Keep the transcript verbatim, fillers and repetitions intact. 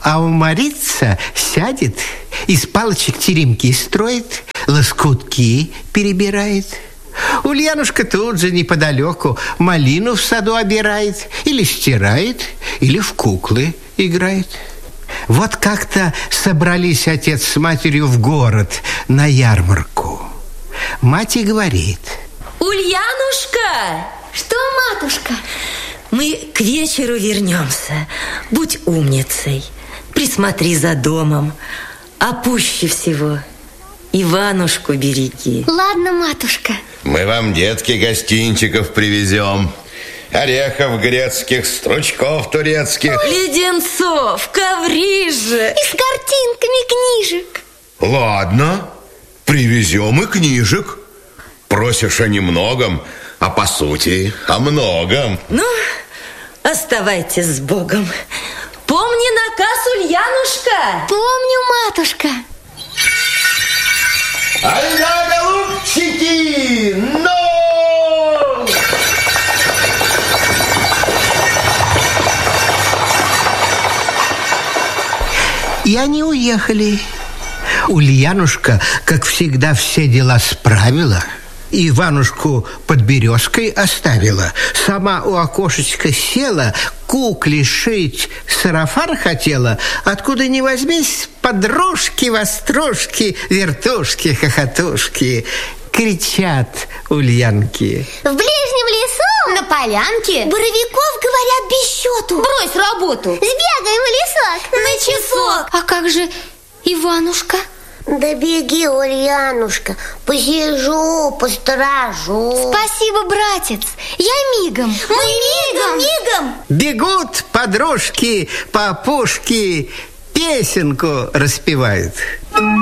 А уморится, сядет, из палочек теремки строит, лоскутки перебирает. Ульянушка тут же неподалеку малину в саду обирает, или стирает, или в куклы играет. Вот как-то собрались отец с матерью в город на ярмарку. Мать и говорит: Ульянушка! Что, матушка? Мы к вечеру вернемся. Будь умницей, присмотри за домом, а пуще всего Иванушку береги. Ладно, матушка. Мы вам, детки, гостинчиков привезем. Орехов грецких, стручков турецких, леденцов, коврижек и с картинками книжек. Ладно, привезем и книжек. Просишь о немногом, а по сути о многом. Ну, оставайтесь с Богом. Помни наказ, Ульянушка. Помню, матушка. Ай-да, голубчики! Ну! И они уехали. Ульянушка, как всегда, все дела справила. Иванушку под березкой оставила. Сама у окошечка села, кукле шить сарафан хотела. Откуда ни возьмись, подружки, вострушки, вертушки, хохотушки. Кричат ульянки. В ближнем лесу, на полянке, боровиков, говорят, без счету. Брось работу. Сбегаем в лесок на часок. А как же Иванушка? Да беги, Ульянушка, посижу, посторожу. Спасибо, братец, я мигом. Мы мигом, мигом. Бегут подружки, по опушке, песенку распевают.